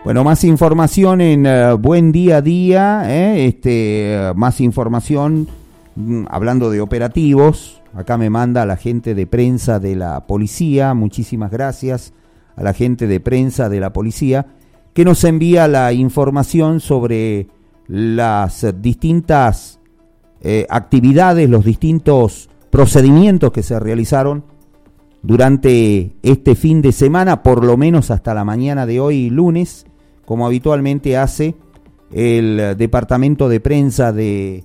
Bueno, más información en Buen Día a Día, más información hablando de operativos. Acá me manda la gente de prensa de la policía, muchísimas gracias a la gente de prensa de la policía, que nos envía la información sobre las distintas actividades, los distintos procedimientos que se realizaron durante este fin de semana, por lo menos hasta la mañana de hoy, lunes, como habitualmente hace el departamento de prensa de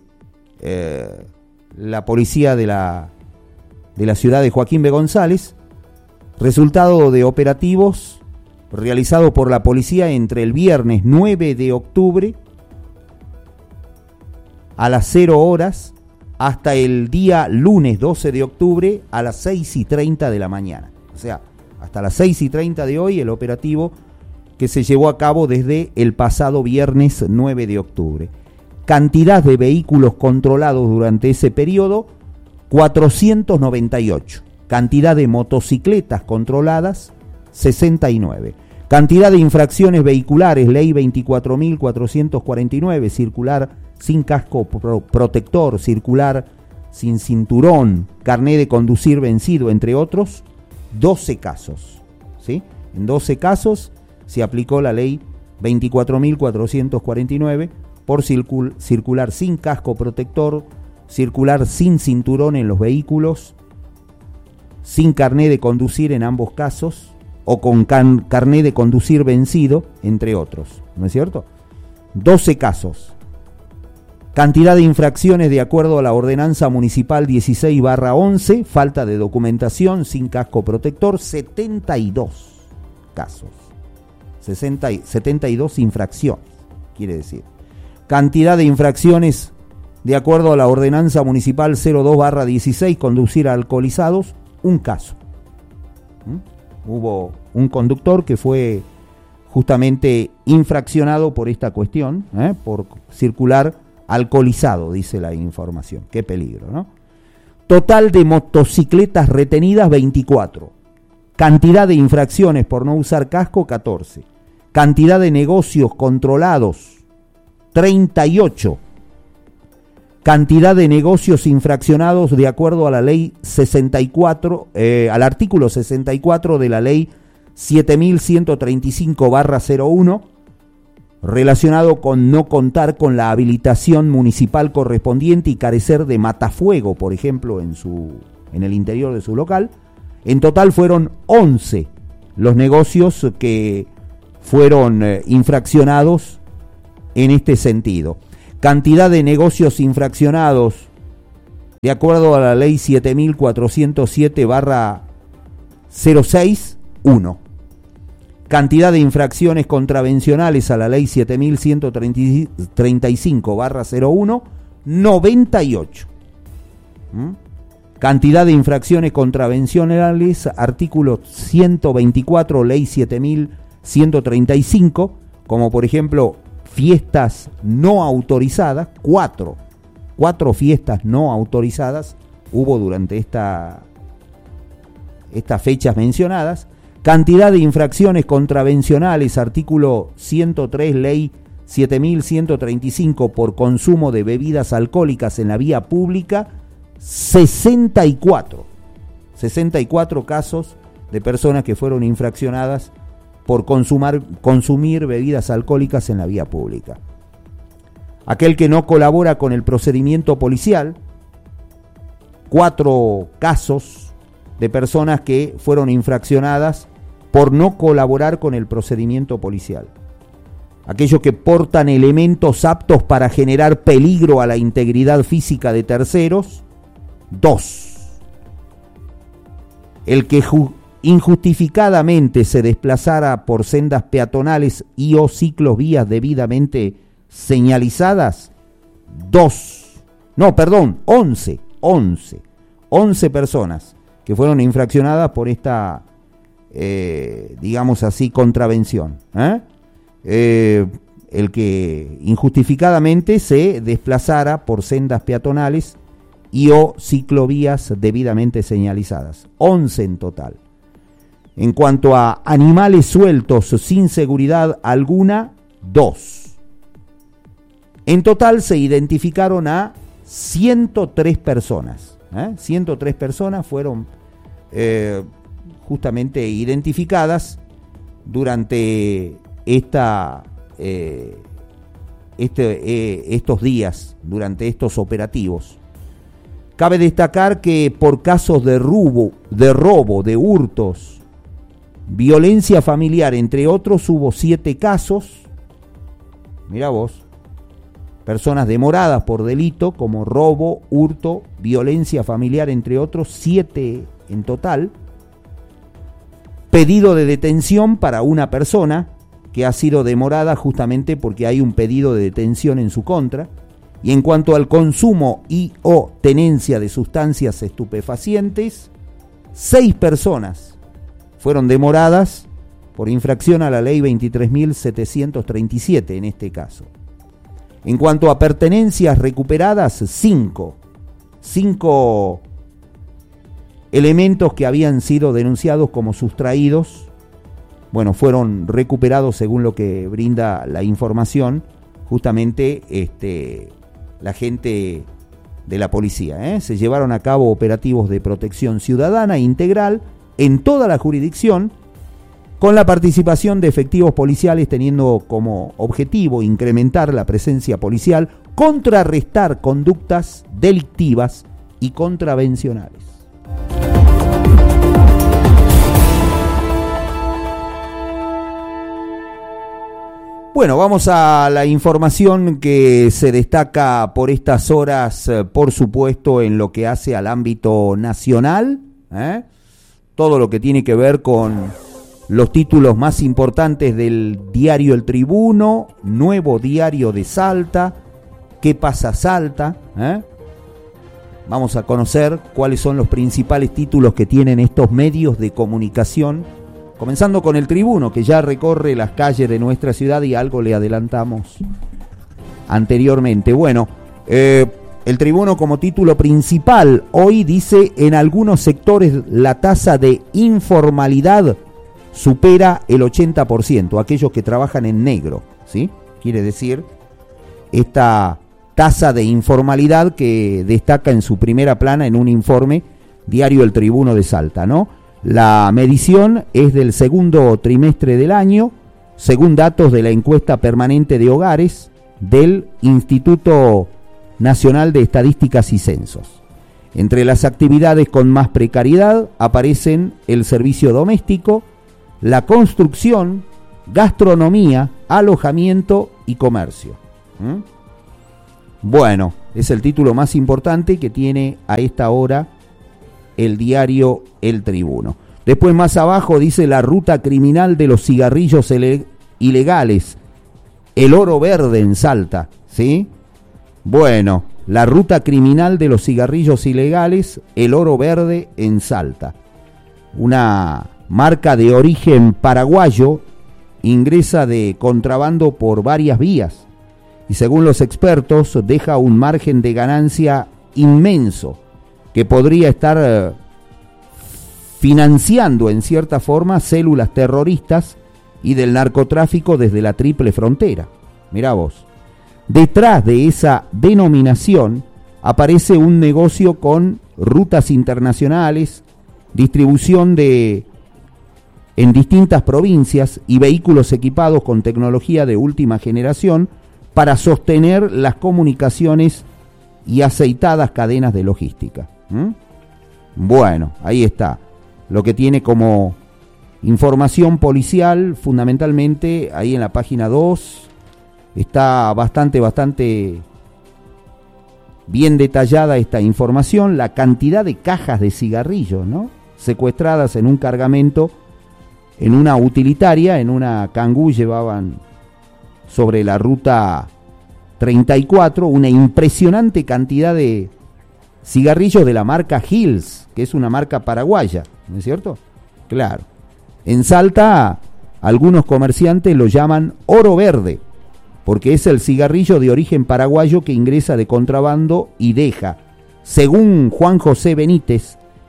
la policía de la ciudad de Joaquín B. González, resultado de operativos realizados por la policía entre el viernes 9 de octubre a las 0 horas hasta el día lunes 12 de octubre a las 6:30 de la mañana. O sea, hasta las 6:30 de hoy el operativo que se llevó a cabo desde el pasado viernes 9 de octubre. Cantidad de vehículos controlados durante ese periodo, 498. Cantidad de motocicletas controladas, 69. Cantidad de infracciones vehiculares, ley 24.449, circular sin casco protector, circular sin cinturón, carné de conducir vencido, entre otros, 12 casos. ¿Sí? En 12 casos se aplicó la ley 24.449 por circular sin casco protector, circular sin cinturón en los vehículos, sin carné de conducir en ambos casos, o con carné de conducir vencido, entre otros. ¿No es cierto? 12 casos. Cantidad de infracciones de acuerdo a la ordenanza municipal 16/11, falta de documentación sin casco protector, 72 casos. 72 infracciones, quiere decir. Cantidad de infracciones de acuerdo a la ordenanza municipal 02/16, conducir alcoholizados, un caso. Hubo un conductor que fue justamente infraccionado por esta cuestión, por circular alcoholizado, dice la información. Qué peligro, ¿no? Total de motocicletas retenidas, 24. Cantidad de infracciones por no usar casco, 14. Cantidad de negocios controlados, 38. Cantidad de negocios infraccionados de acuerdo a la ley 64, al artículo 64 de la ley 7135/01, relacionado con no contar con la habilitación municipal correspondiente y carecer de matafuego, por ejemplo, en el interior de su local. En total fueron 11 los negocios que fueron infraccionados en este sentido. Cantidad de negocios infraccionados de acuerdo a la ley 7407/06, 1. Cantidad de infracciones contravencionales a la ley 7135/01, 98. Cantidad de infracciones contravencionales, artículo 124, ley 7135, como por ejemplo fiestas no autorizadas, 4 fiestas no autorizadas hubo durante estas fechas mencionadas. Cantidad de infracciones contravencionales, artículo 103, ley 7135, por consumo de bebidas alcohólicas en la vía pública, 64 casos de personas que fueron infraccionadas por consumir bebidas alcohólicas en la vía pública. Aquel que no colabora con el procedimiento policial, 4 casos de personas que fueron infraccionadas por no colaborar con el procedimiento policial. Aquellos que portan elementos aptos para generar peligro a la integridad física de terceros, 2. El que injustificadamente se desplazara por sendas peatonales y o ciclovías debidamente señalizadas, 11 personas que fueron infraccionadas por esta, digamos así, contravención. El que injustificadamente se desplazara por sendas peatonales y o ciclovías debidamente señalizadas. 11 en total. En cuanto a animales sueltos sin seguridad alguna, 2. En total se identificaron a 103 personas. 103 personas fueron justamente identificadas durante estos días, durante estos operativos. Cabe destacar que por casos de robo, de hurtos, violencia familiar, entre otros, hubo 7 casos. Mirá vos. Personas demoradas por delito como robo, hurto, violencia familiar, entre otros, 7 en total. Pedido de detención para una persona que ha sido demorada justamente porque hay un pedido de detención en su contra. Y en cuanto al consumo y o tenencia de sustancias estupefacientes, 6 personas fueron demoradas por infracción a la ley 23.737 en este caso. En cuanto a pertenencias recuperadas, 5 elementos que habían sido denunciados como sustraídos, fueron recuperados según lo que brinda la información, justamente la gente de la policía. Se llevaron a cabo operativos de protección ciudadana integral en toda la jurisdicción, con la participación de efectivos policiales, teniendo como objetivo incrementar la presencia policial, contrarrestar conductas delictivas y contravencionales. Bueno, vamos a la información que se destaca por estas horas, por supuesto, en lo que hace al ámbito nacional, todo lo que tiene que ver con los títulos más importantes del diario El Tribuno, Nuevo Diario de Salta, ¿Qué pasa Salta? Vamos a conocer cuáles son los principales títulos que tienen estos medios de comunicación, comenzando con El Tribuno, que ya recorre las calles de nuestra ciudad y algo le adelantamos anteriormente. Bueno, El Tribuno como título principal hoy dice: en algunos sectores la tasa de informalidad supera el 80%, aquellos que trabajan en negro, ¿sí? Quiere decir, esta tasa de informalidad que destaca en su primera plana en un informe diario El Tribuno de Salta, ¿no? La medición es del segundo trimestre del año, según datos de la encuesta permanente de hogares del Instituto Nacional de Estadísticas y Censos. Entre las actividades con más precariedad aparecen el servicio doméstico, la construcción, gastronomía, alojamiento y comercio. Bueno, es el título más importante que tiene a esta hora el diario El Tribuno. Después más abajo dice: la ruta criminal de los cigarrillos ilegales, el oro verde en Salta, ¿sí? Bueno, la ruta criminal de los cigarrillos ilegales, el oro verde en Salta. Una marca de origen paraguayo ingresa de contrabando por varias vías y, según los expertos, deja un margen de ganancia inmenso que podría estar financiando en cierta forma células terroristas y del narcotráfico desde la triple frontera. Mirá vos. Detrás de esa denominación aparece un negocio con rutas internacionales, distribución en distintas provincias y vehículos equipados con tecnología de última generación para sostener las comunicaciones y aceitadas cadenas de logística. Bueno, ahí está. Lo que tiene como información policial, fundamentalmente, ahí en la página 2, está bastante bien detallada esta información, la cantidad de cajas de cigarrillos, ¿no?, secuestradas en un cargamento, en una utilitaria, en una Kangoo, llevaban sobre la ruta 34 una impresionante cantidad de cigarrillos de la marca Hills, que es una marca paraguaya, ¿no es cierto? Claro. En Salta, algunos comerciantes lo llaman oro verde, porque es el cigarrillo de origen paraguayo que ingresa de contrabando y deja, según Juan José Benítez,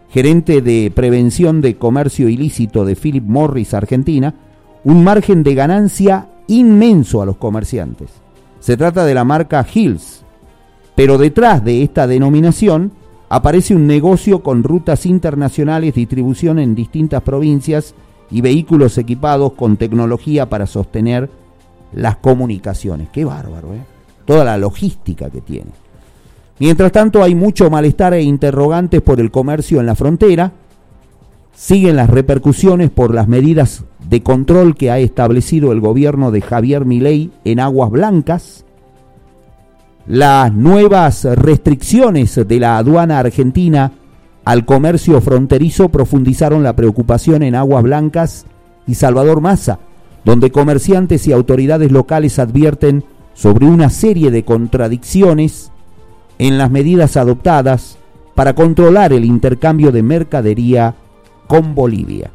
gerente de prevención de comercio ilícito de Philip Morris Argentina, un margen de ganancia inmenso a los comerciantes. Se trata de la marca Hills, pero detrás de esta denominación aparece un negocio con rutas internacionales, distribución en distintas provincias y vehículos equipados con tecnología para sostener las comunicaciones. ¡Qué bárbaro! Toda la logística que tiene. Mientras tanto, hay mucho malestar e interrogantes por el comercio en la frontera. Siguen las repercusiones por las medidas de control que ha establecido el gobierno de Javier Milei en Aguas Blancas. Las nuevas restricciones de la aduana argentina al comercio fronterizo profundizaron la preocupación en Aguas Blancas y Salvador Massa, donde comerciantes y autoridades locales advierten sobre una serie de contradicciones en las medidas adoptadas para controlar el intercambio de mercadería con Bolivia.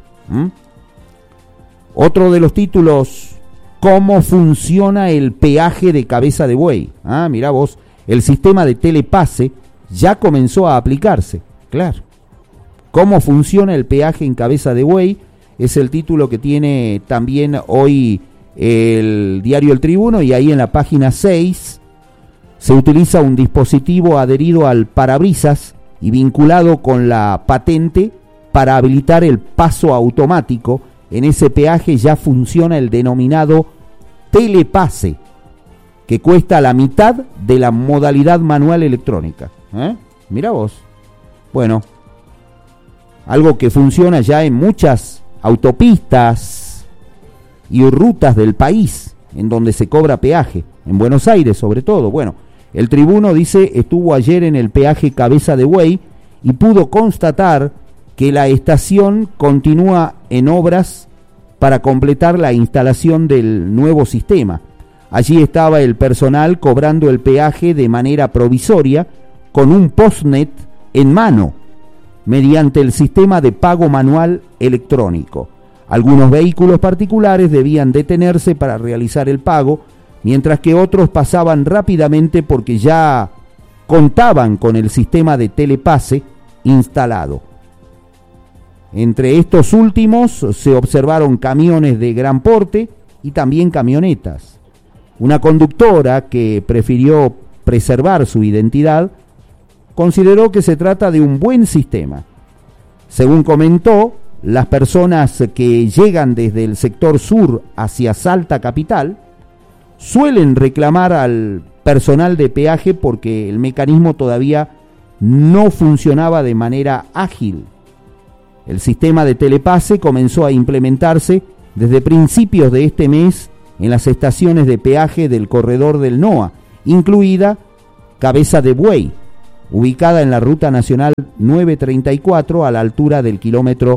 Otro de los títulos: ¿cómo funciona el peaje de Cabeza de Buey? Mirá vos, el sistema de telepase ya comenzó a aplicarse. Claro. ¿Cómo funciona el peaje en Cabeza de Buey? Es el título que tiene también hoy el diario El Tribuno, y ahí en la página 6 se utiliza un dispositivo adherido al parabrisas y vinculado con la patente para habilitar el paso automático. En ese peaje ya funciona el denominado telepase, que cuesta la mitad de la modalidad manual electrónica. Mirá vos. Bueno, algo que funciona ya en muchas autopistas y rutas del país en donde se cobra peaje, en Buenos Aires sobre todo. Bueno, el Tribuno dice: estuvo ayer en el peaje Cabeza de Buey y pudo constatar que la estación continúa en obras para completar la instalación del nuevo sistema. Allí estaba el personal cobrando el peaje de manera provisoria con un postnet en mano, mediante el sistema de pago manual electrónico. Algunos vehículos particulares debían detenerse para realizar el pago, mientras que otros pasaban rápidamente porque ya contaban con el sistema de telepase instalado. Entre estos últimos se observaron camiones de gran porte y también camionetas. Una conductora que prefirió preservar su identidad consideró que se trata de un buen sistema. Según comentó, las personas que llegan desde el sector sur hacia Salta capital suelen reclamar al personal de peaje porque el mecanismo todavía no funcionaba de manera ágil. El sistema de telepase comenzó a implementarse desde principios de este mes en las estaciones de peaje del corredor del NOA, incluida Cabeza de Buey, ubicada en la Ruta Nacional 934 a la altura del kilómetro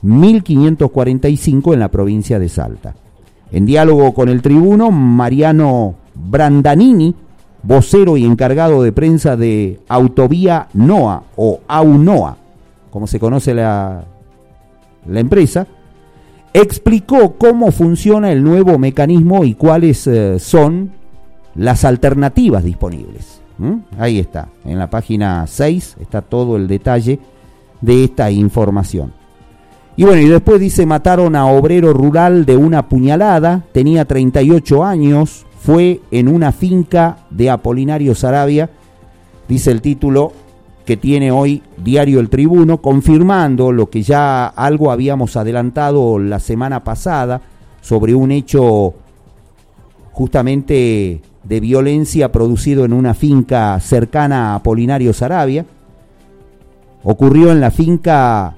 1545 en la provincia de Salta. En diálogo con el Tribuno, Mariano Brandanini, vocero y encargado de prensa de Autovía NOA o AUNOA, como se conoce la empresa, explicó cómo funciona el nuevo mecanismo y cuáles son las alternativas disponibles. Ahí está, en la página 6 está todo el detalle de esta información. Y bueno, y después dice: mataron a obrero rural de una puñalada, tenía 38 años, fue en una finca de Apolinario Saravia, dice el título que tiene hoy Diario El Tribuno, confirmando lo que ya algo habíamos adelantado la semana pasada sobre un hecho justamente de violencia producido en una finca cercana a Apolinario Saravia. Ocurrió en la finca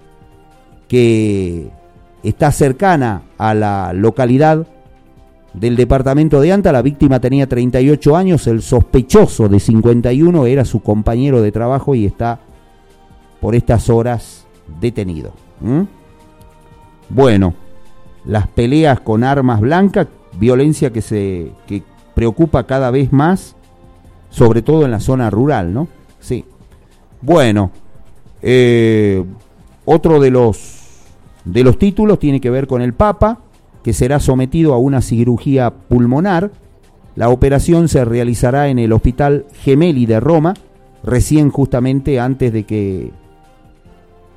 que está cercana a la localidad del departamento de Anta. La víctima tenía 38 años, el sospechoso de 51 era su compañero de trabajo y está por estas horas detenido. Bueno, las peleas con armas blancas, violencia que preocupa cada vez más, sobre todo en la zona rural, ¿no? Sí. Bueno, otro de los títulos tiene que ver con el Papa, que será sometido a una cirugía pulmonar. La operación se realizará en el Hospital Gemelli de Roma, recién justamente antes de que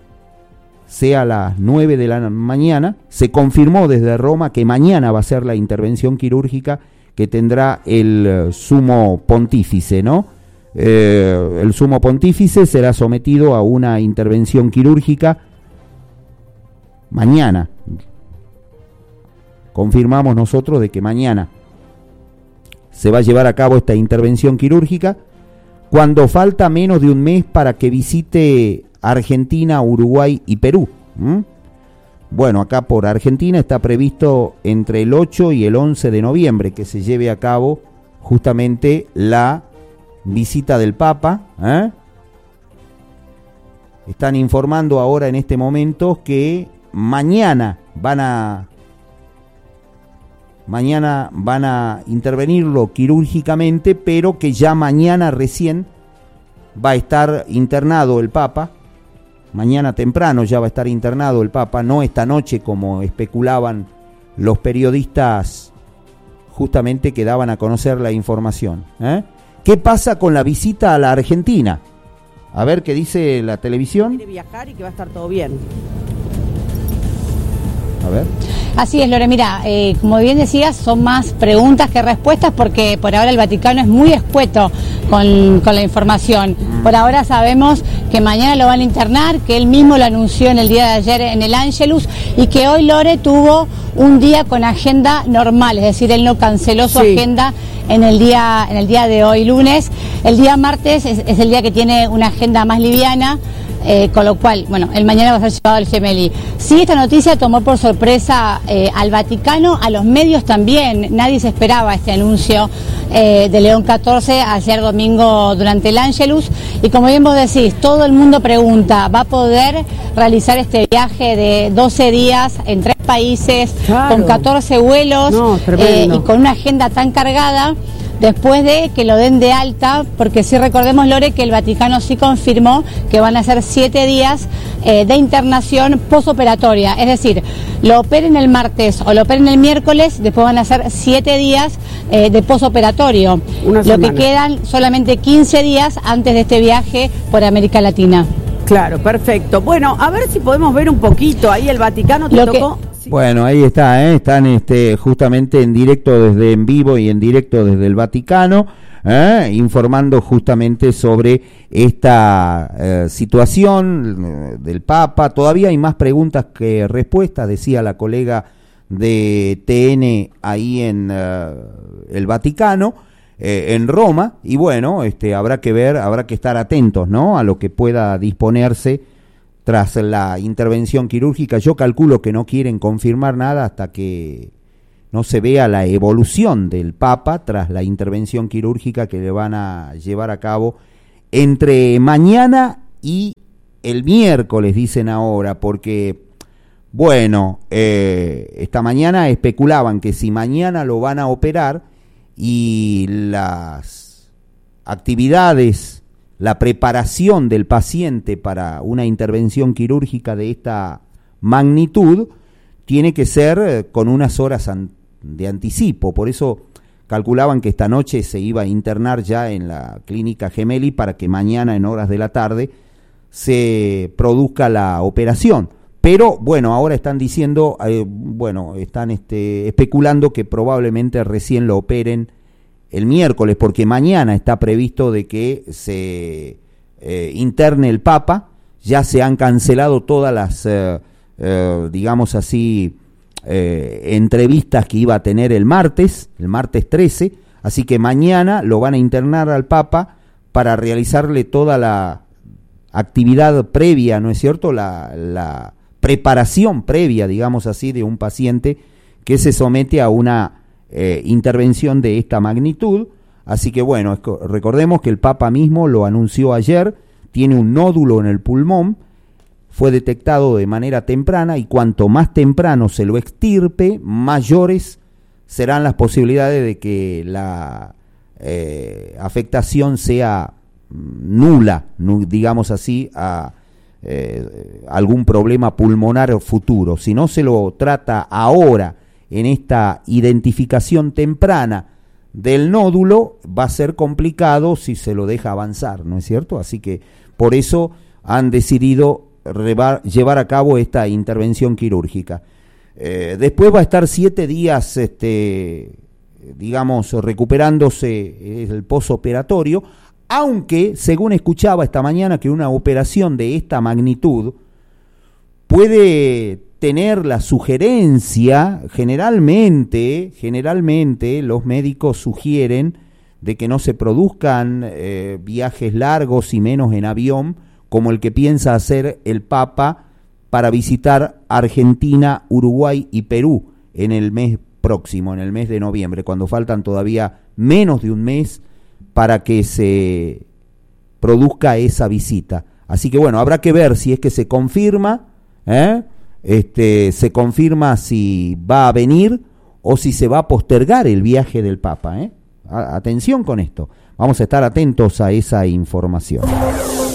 sea a las 9 de la mañana. Se confirmó desde Roma que mañana va a ser la intervención quirúrgica que tendrá el sumo pontífice, ¿no? El sumo pontífice será sometido a una intervención quirúrgica mañana. Confirmamos nosotros de que mañana se va a llevar a cabo esta intervención quirúrgica, cuando falta menos de un mes para que visite Argentina, Uruguay y Perú. Bueno, acá por Argentina está previsto entre el 8 y el 11 de noviembre que se lleve a cabo justamente la visita del Papa. Están informando ahora en este momento que mañana van a intervenirlo quirúrgicamente, pero que ya mañana recién va a estar internado el Papa. Mañana temprano ya va a estar internado el Papa, no esta noche como especulaban los periodistas justamente que daban a conocer la información. ¿Qué pasa con la visita a la Argentina? A ver qué dice la televisión. Quiere viajar y que va a estar todo bien. A ver. Así es, Lore, mira, como bien decías, son más preguntas que respuestas porque por ahora el Vaticano es muy escueto con la información. Por ahora sabemos que mañana lo van a internar, que él mismo lo anunció en el día de ayer en el Ángelus y que hoy Lore tuvo un día con agenda normal, es decir, él no canceló su agenda en el día de hoy, lunes. El día martes es el día que tiene una agenda más liviana. Con lo cual, bueno, el mañana va a ser llevado al Gemelli. Sí, esta noticia tomó por sorpresa al Vaticano, a los medios también. Nadie se esperaba este anuncio de León XIV ayer domingo durante el Ángelus. Y como bien vos decís, todo el mundo pregunta, ¿va a poder realizar este viaje de 12 días en 3 países, con 14 vuelos y con una agenda tan cargada? Después de que lo den de alta, porque sí recordemos, Lore, que el Vaticano sí confirmó que van a ser 7 días de internación posoperatoria, es decir, lo operen el martes o lo operen el miércoles, después van a ser 7 días de posoperatorio, lo que quedan solamente 15 días antes de este viaje por América Latina. Claro, perfecto. Bueno, a ver si podemos ver un poquito ahí el Vaticano, ¿te tocó? Bueno, ahí está, están justamente en vivo y en directo desde el Vaticano, informando justamente sobre esta situación del Papa. Todavía hay más preguntas que respuestas, decía la colega de TN ahí en el Vaticano, en Roma, y bueno, habrá que ver, habrá que estar atentos, ¿no?, a lo que pueda disponerse tras la intervención quirúrgica. Yo calculo que no quieren confirmar nada hasta que no se vea la evolución del Papa tras la intervención quirúrgica que le van a llevar a cabo entre mañana y el miércoles, dicen ahora, porque, bueno, esta mañana especulaban que si mañana lo van a operar y las actividades, la preparación del paciente para una intervención quirúrgica de esta magnitud tiene que ser con unas horas de anticipo. Por eso calculaban que esta noche se iba a internar ya en la clínica Gemelli para que mañana en horas de la tarde se produzca la operación. Pero bueno, ahora están diciendo, están especulando que probablemente recién lo operen el miércoles, porque mañana está previsto de que se interne el Papa. Ya se han cancelado todas las, digamos así, entrevistas que iba a tener el martes 13, así que mañana lo van a internar al Papa para realizarle toda la actividad previa, ¿no es cierto?, la preparación previa, digamos así, de un paciente que se somete a una intervención de esta magnitud. Así que bueno, recordemos que el Papa mismo lo anunció ayer, tiene un nódulo en el pulmón, fue detectado de manera temprana y cuanto más temprano se lo extirpe, mayores serán las posibilidades de que la afectación sea nula, digamos así, a algún problema pulmonar futuro. Si no se lo trata ahora, en esta identificación temprana del nódulo, va a ser complicado si se lo deja avanzar, ¿no es cierto? Así que por eso han decidido llevar a cabo esta intervención quirúrgica. Después va a estar 7 días, digamos, recuperándose el posoperatorio, aunque, según escuchaba esta mañana, que una operación de esta magnitud puede tener la sugerencia, generalmente los médicos sugieren de que no se produzcan viajes largos y menos en avión, como el que piensa hacer el Papa para visitar Argentina, Uruguay y Perú en el mes próximo, en el mes de noviembre, cuando faltan todavía menos de un mes para que se produzca esa visita. Así que bueno, habrá que ver si es que se confirma, se confirma si va a venir o si se va a postergar el viaje del Papa. Atención con esto, vamos a estar atentos a esa información.